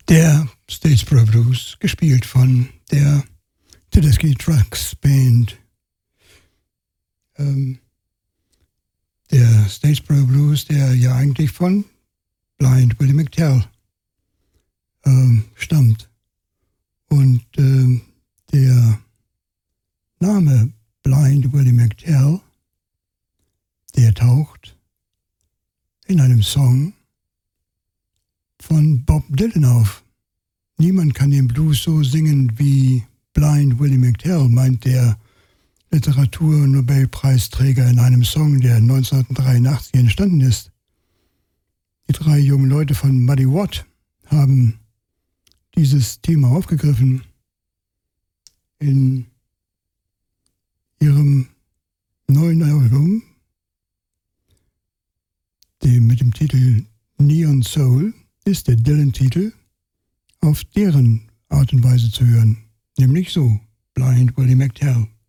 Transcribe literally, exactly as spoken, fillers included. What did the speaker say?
Der Statesboro Blues, gespielt von der Tedeschi Trucks Band. Ähm, der Statesboro Blues, der ja eigentlich von Blind Willie McTell ähm, stammt. Und ähm, der Name Blind Willie McTell, der taucht in einem Song von Bob Dylan auf. Niemand kann den Blues so singen wie Blind Willie McTell, meint der Literatur-Nobelpreisträger in einem Song, der neunzehnhundertdreiundachtzig entstanden ist. Die drei jungen Leute von Muddy Watt haben dieses Thema aufgegriffen in ihrem neuen Album, dem mit dem Titel Neon Soul, ist der Dylan-Titel auf deren Art und Weise zu hören, nämlich so, Blind Willie McTell.